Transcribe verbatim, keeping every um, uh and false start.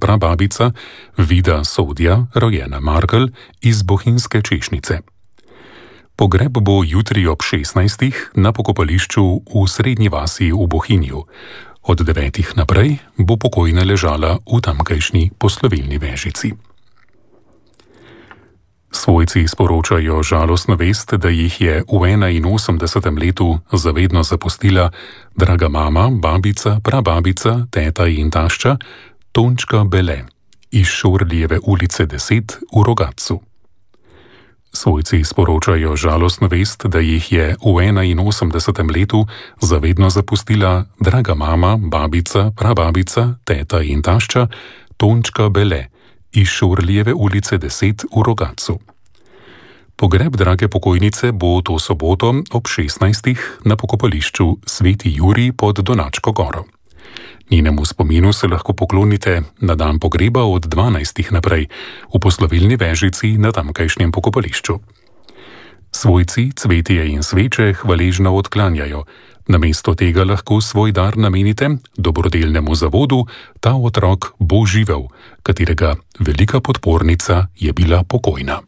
prababica Vida Sodja, rojena Markel, iz Bohinjske Češnjice. Pogreb bo jutri ob šestnajstih na pokopališču v Srednji vasi v Bohinju. Od devetih naprej bo pokojna ležala v tamkajšnji poslovilni vežici. Svojci sporočajo žalostno vest, da jih je v enainosemdesetem letu zavedno zapustila draga mama, babica, prababica, teta in tašča Tončka Bele iz Šorlijeve ulice deset v Rogatcu. Svojci sporočajo žalostno vest, da jih je v enainosemdesetem letu zavedno zapustila draga mama, babica, prababica, teta in tašča Tončka Bele iz Šorlijeve ulice deset v Rogatcu. Pogreb drage pokojnice bo to soboto ob šestnajstih na pokopališču Sveti Jurij pod Donačko goro. Njenemu spominu se lahko poklonite na dan pogreba od dvanajstih naprej v poslovilni vežici na tamkajšnjem pokopališču. Svojci cvetje in sveče hvaležno odklanjajo. Namesto tega lahko svoj dar namenite dobrodelnemu zavodu Ta otrok bo živel, katerega velika podpornica je bila pokojna.